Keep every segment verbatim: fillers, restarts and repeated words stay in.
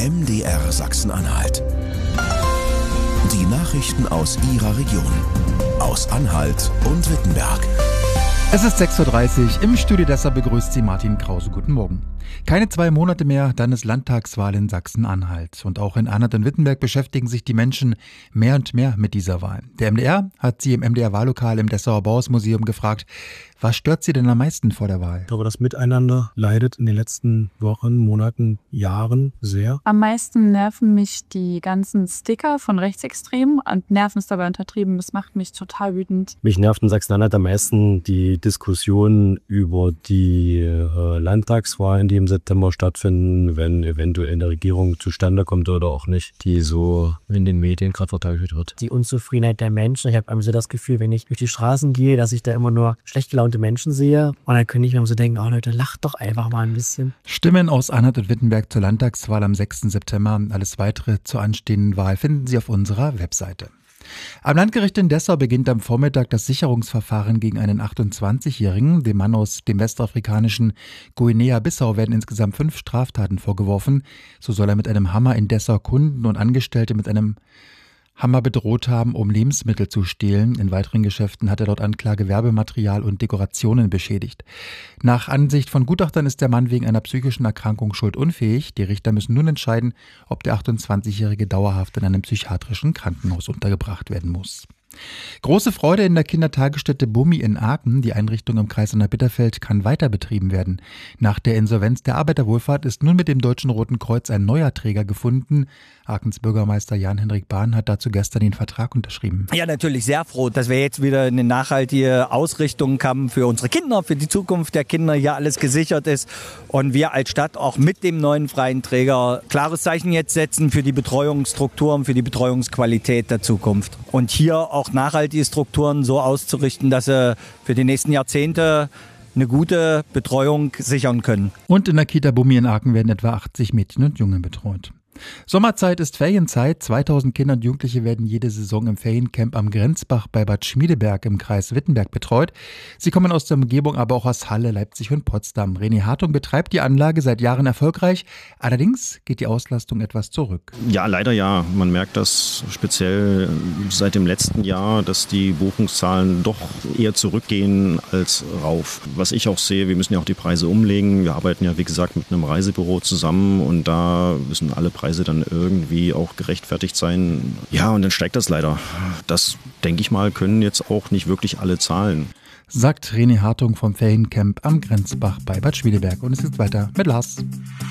M D R Sachsen-Anhalt. Die Nachrichten aus Ihrer Region, aus Anhalt und Wittenberg. Es ist sechs Uhr dreißig, im Studio Dessau begrüßt Sie Martin Krause. Guten Morgen. Keine zwei Monate mehr, dann ist Landtagswahl in Sachsen-Anhalt. Und auch in Anhalt und Wittenberg beschäftigen sich die Menschen mehr und mehr mit dieser Wahl. Der M D R hat sie im M D R-Wahllokal im Dessauer Bauhausmuseum gefragt, was stört Sie denn am meisten vor der Wahl? Ich glaube, das Miteinander leidet in den letzten Wochen, Monaten, Jahren sehr. Am meisten nerven mich die ganzen Sticker von Rechtsextremen. Und nerven ist dabei untertrieben, das macht mich total wütend. Mich nervt in Sachsen-Anhalt am meisten die Diskussion über die äh, Landtagswahlen, die im September stattfinden, wenn eventuell eine Regierung zustande kommt oder auch nicht, die so in den Medien gerade verteidigt wird. Die Unzufriedenheit der Menschen. Ich habe immer so das Gefühl, wenn ich durch die Straßen gehe, dass ich da immer nur schlecht gelaunte Menschen sehe. Und dann könnte ich mir so denken, oh Leute, lacht doch einfach mal ein bisschen. Stimmen aus Anhalt und Wittenberg zur Landtagswahl am sechsten September. Alles weitere zur anstehenden Wahl finden Sie auf unserer Webseite. Am Landgericht in Dessau beginnt am Vormittag das Sicherungsverfahren gegen einen achtundzwanzigjährigen. Dem Mann aus dem westafrikanischen Guinea-Bissau werden insgesamt fünf Straftaten vorgeworfen. So soll er mit einem Hammer in Dessau Kunden und Angestellte mit einem Hammer bedroht haben, um Lebensmittel zu stehlen. In weiteren Geschäften hat er laut Anklage Werbematerial und Dekorationen beschädigt. Nach Ansicht von Gutachtern ist der Mann wegen einer psychischen Erkrankung schuldunfähig. Die Richter müssen nun entscheiden, ob der achtundzwanzigjährige dauerhaft in einem psychiatrischen Krankenhaus untergebracht werden muss. Große Freude in der Kindertagesstätte Bummi in Aachen. Die Einrichtung im Kreis Anhalt-Bitterfeld kann weiter betrieben werden. Nach der Insolvenz der Arbeiterwohlfahrt ist nun mit dem Deutschen Roten Kreuz ein neuer Träger gefunden. Aachens Bürgermeister Jan-Henrik Bahn hat dazu gestern den Vertrag unterschrieben. Ja, natürlich sehr froh, dass wir jetzt wieder eine nachhaltige Ausrichtung haben für unsere Kinder, für die Zukunft der Kinder, hier alles gesichert ist und wir als Stadt auch mit dem neuen freien Träger klares Zeichen jetzt setzen für die Betreuungsstrukturen, für die Betreuungsqualität der Zukunft. Und hier auch auch nachhaltige Strukturen so auszurichten, dass sie für die nächsten Jahrzehnte eine gute Betreuung sichern können. Und in der Kita Bummi in Aachen werden etwa achtzig Mädchen und Jungen betreut. Sommerzeit ist Ferienzeit. zweitausend Kinder und Jugendliche werden jede Saison im Feriencamp am Grenzbach bei Bad Schmiedeberg im Kreis Wittenberg betreut. Sie kommen aus der Umgebung, aber auch aus Halle, Leipzig und Potsdam. René Hartung betreibt die Anlage seit Jahren erfolgreich. Allerdings geht die Auslastung etwas zurück. Ja, leider ja. Man merkt das speziell seit dem letzten Jahr, dass die Buchungszahlen doch eher zurückgehen als rauf. Was ich auch sehe, wir müssen ja auch die Preise umlegen. Wir arbeiten ja, wie gesagt, mit einem Reisebüro zusammen und da müssen alle Preise dann irgendwie auch gerechtfertigt sein. Ja, und dann steigt das leider. Das, denke ich mal, können jetzt auch nicht wirklich alle zahlen. Sagt René Hartung vom Feriencamp am Grenzbach bei Bad Schmiedeberg. Und es geht weiter mit Lars.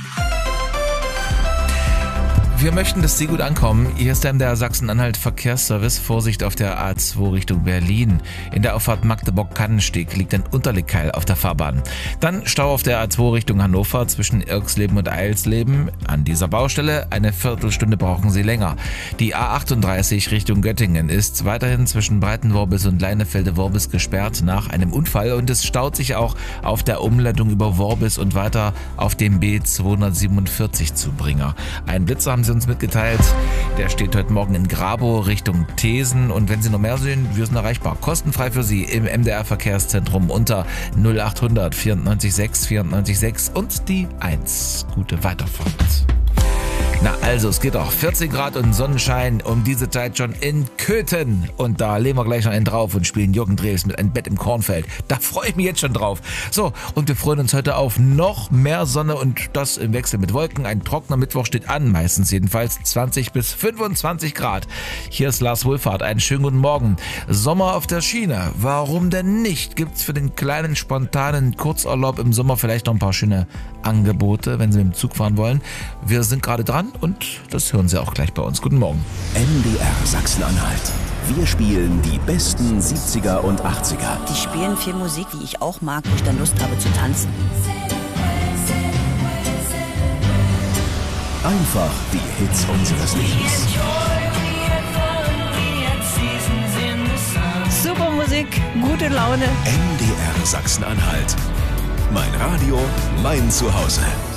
Wir möchten, dass Sie gut ankommen. Hier ist der M D R Sachsen-Anhalt Verkehrsservice. Vorsicht auf der A zwei Richtung Berlin. In der Auffahrt Magdeburg-Kannensteg liegt ein Unterlegkeil auf der Fahrbahn. Dann Stau auf der A zwei Richtung Hannover zwischen Irksleben und Eilsleben. An dieser Baustelle eine Viertelstunde brauchen Sie länger. Die A achtunddreißig Richtung Göttingen ist weiterhin zwischen Breitenworbis und Leinefelde-Worbis gesperrt nach einem Unfall und es staut sich auch auf der Umleitung über Worbis und weiter auf dem B zweihundertsiebenundvierzig Zubringer. Ein Blitzer haben Sie uns mitgeteilt. Der steht heute Morgen in Grabow Richtung Thesen. Und wenn Sie noch mehr sehen, wir sind erreichbar. Kostenfrei für Sie im M D R Verkehrszentrum unter null achthundert vierundneunzig sechs vierundneunzig sechs und die eins. Gute Weiterfahrt. Na also, es geht auch vierzehn Grad und Sonnenschein um diese Zeit schon in Köthen. Und da legen wir gleich noch einen drauf und spielen Jürgen Drews mit Ein Bett im Kornfeld. Da freue ich mich jetzt schon drauf. So, und wir freuen uns heute auf noch mehr Sonne und das im Wechsel mit Wolken. Ein trockener Mittwoch steht an, meistens jedenfalls zwanzig bis fünfundzwanzig Grad. Hier ist Lars Wohlfahrt, einen schönen guten Morgen. Sommer auf der Schiene, warum denn nicht? Gibt's für den kleinen, spontanen Kurzurlaub im Sommer vielleicht noch ein paar schöne Angebote, wenn Sie mit dem Zug fahren wollen. Wir sind gerade dran. Und das hören Sie auch gleich bei uns. Guten Morgen. M D R Sachsen-Anhalt. Wir spielen die besten siebziger und achtziger. Die spielen viel Musik, die ich auch mag, wo ich dann Lust habe zu tanzen. Einfach die Hits unseres Lebens. Super Musik, gute Laune. M D R Sachsen-Anhalt. Mein Radio, mein Zuhause.